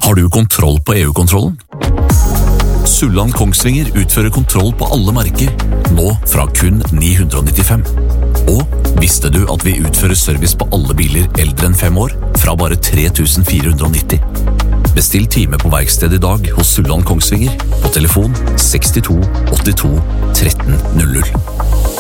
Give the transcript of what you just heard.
Har du kontroll på EU-kontrollen? Sulland Kongsvinger utfører kontroll på alle merker, nå fra kun 995. Og visste du at vi utfører service på alle biler eldre enn 5 år, fra bare 3490? Bestill time på verksted i dag hos Sulland Kongsvinger på telefon 62 82 1300.